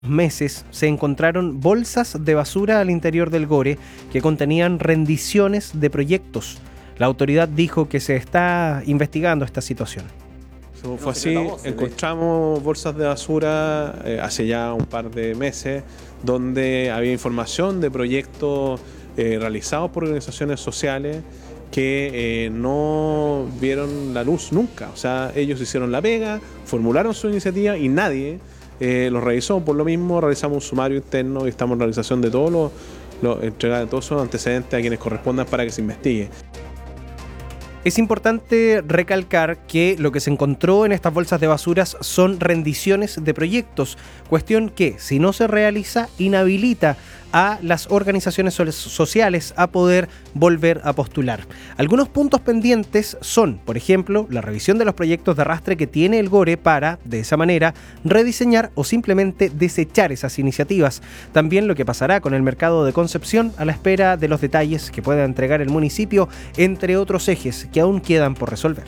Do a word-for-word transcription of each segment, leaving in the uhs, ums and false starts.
meses se encontraron bolsas de basura al interior del Gore que contenían rendiciones de proyectos. La autoridad dijo que se está investigando esta situación. Fue así, encontramos bolsas de basura eh, hace ya un par de meses donde había información de proyectos eh, realizados por organizaciones sociales que eh, no vieron la luz nunca. O sea, ellos hicieron la pega, formularon su iniciativa y nadie eh, los revisó. Por lo mismo realizamos un sumario interno y estamos en realización de todos los, los entregar de todos esos antecedentes a quienes correspondan para que se investigue. Es importante recalcar que lo que se encontró en estas bolsas de basuras son rendiciones de proyectos, cuestión que, si no se realiza, inhabilita a las organizaciones sociales a poder volver a postular. Algunos puntos pendientes son, por ejemplo, la revisión de los proyectos de arrastre que tiene el Gore para, de esa manera, rediseñar o simplemente desechar esas iniciativas. También lo que pasará con el mercado de Concepción a la espera de los detalles que pueda entregar el municipio, entre otros ejes que aún quedan por resolver.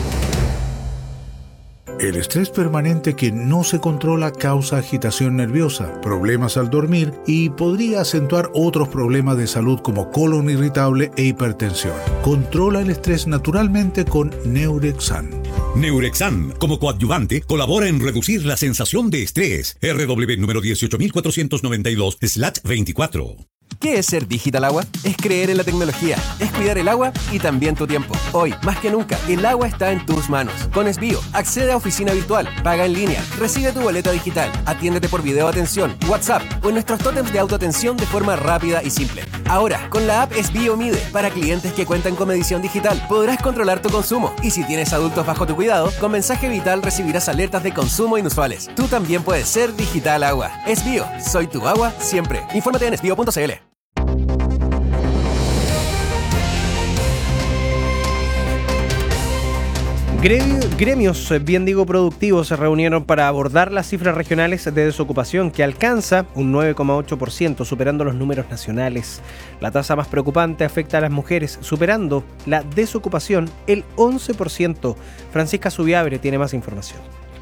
El estrés permanente que no se controla causa agitación nerviosa, problemas al dormir y podría acentuar otros problemas de salud como colon irritable e hipertensión. Controla el estrés naturalmente con Neurexan. Neurexan, como coadyuvante, colabora en reducir la sensación de estrés. R W número dieciocho mil cuatrocientos noventa y dos slash veinticuatro. ¿Qué es ser Digital Agua? Es creer en la tecnología, es cuidar el agua y también tu tiempo. Hoy, más que nunca, el agua está en tus manos. Con Esbio, accede a oficina virtual, paga en línea, recibe tu boleta digital, atiéndete por video atención, WhatsApp o en nuestros tótems de autoatención de forma rápida y simple. Ahora, con la app Esbio Mide, para clientes que cuentan con medición digital, podrás controlar tu consumo. Y si tienes adultos bajo tu cuidado, con mensaje vital recibirás alertas de consumo inusuales. Tú también puedes ser Digital Agua. Esbio, soy tu agua siempre. Infórmate en esbio punto c l. Gremios, bien digo productivos, se reunieron para abordar las cifras regionales de desocupación que alcanza un nueve coma ocho por ciento, superando los números nacionales. La tasa más preocupante afecta a las mujeres, superando la desocupación el once por ciento. Francisca Subiabre tiene más información.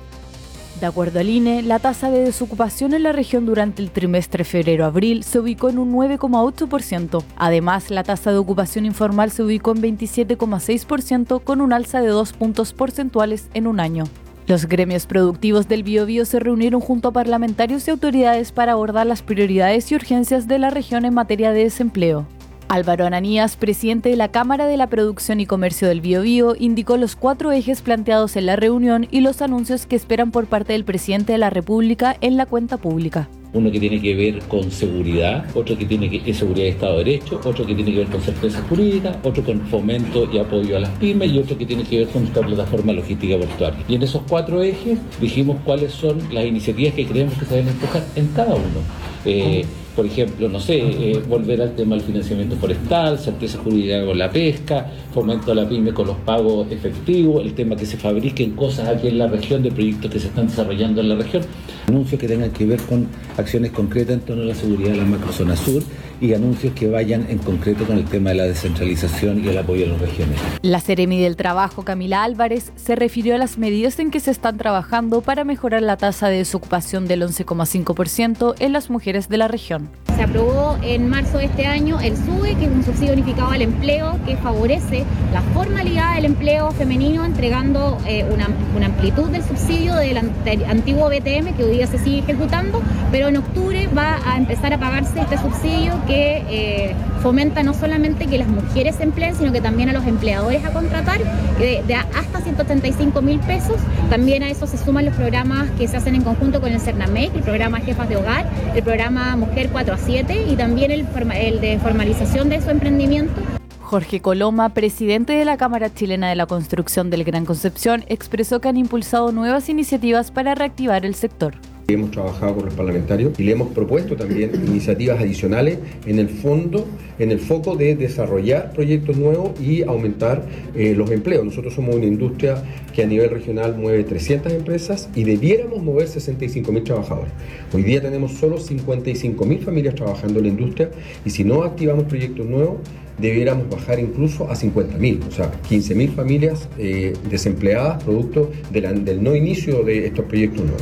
De acuerdo al I N E, la tasa de desocupación en la región durante el trimestre febrero-abril se ubicó en un nueve coma ocho por ciento. Además, la tasa de ocupación informal se ubicó en veintisiete coma seis por ciento, con un alza de dos puntos porcentuales en un año. Los gremios productivos del Biobío se reunieron junto a parlamentarios y autoridades para abordar las prioridades y urgencias de la región en materia de desempleo. Álvaro Ananías, presidente de la Cámara de la Producción y Comercio del Biobío, indicó los cuatro ejes planteados en la reunión y los anuncios que esperan por parte del presidente de la República en la cuenta pública. Uno que tiene que ver con seguridad, otro que tiene que ver con seguridad de Estado de Derecho, otro que tiene que ver con certeza jurídica, otro con fomento y apoyo a las pymes y otro que tiene que ver con nuestra plataforma logística portuaria. Y en esos cuatro ejes dijimos cuáles son las iniciativas que creemos que se deben empujar en cada uno. Eh, por ejemplo, no sé, eh, volver al tema del financiamiento forestal, certeza jurídica con la pesca, fomento a la pyme con los pagos efectivos, el tema que se fabriquen cosas aquí en la región, de proyectos que se están desarrollando en la región, anuncios que tengan que ver con acciones concretas en torno a la seguridad de la macrozona sur y anuncios que vayan en concreto con el tema de la descentralización y el apoyo a las regiones. La Seremi del Trabajo, Camila Álvarez, se refirió a las medidas en que se están trabajando para mejorar la tasa de desocupación del once coma cinco por ciento en las mujeres de la región. Se aprobó en marzo de este año el SUBE, que es un subsidio unificado al empleo que favorece la formalidad del empleo femenino, entregando eh, una, una amplitud del subsidio del antiguo B T M que hoy día se sigue ejecutando, pero en octubre va a empezar a pagarse este subsidio que eh, fomenta no solamente que las mujeres se empleen, sino que también a los empleadores a contratar de, de hasta ciento treinta y cinco mil pesos. También a eso se suman los programas que se hacen en conjunto con el CERNAMEC, el programa Jefas de Hogar, el programa Mujer cuatro a siete y también el, el de formalización de su emprendimiento. Jorge Coloma, presidente de la Cámara Chilena de la Construcción del Gran Concepción, expresó que han impulsado nuevas iniciativas para reactivar el sector. Hemos trabajado con los parlamentarios y le hemos propuesto también iniciativas adicionales en el fondo, en el foco de desarrollar proyectos nuevos y aumentar eh, los empleos. Nosotros somos una industria que a nivel regional mueve trescientas empresas y debiéramos mover sesenta y cinco mil trabajadores. Hoy día tenemos solo cincuenta y cinco mil familias trabajando en la industria y si no activamos proyectos nuevos, debiéramos bajar incluso a cincuenta mil, o sea, quince mil familias eh, desempleadas producto de la, del no inicio de estos proyectos nuevos.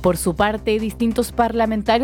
Por su parte, distintos parlamentarios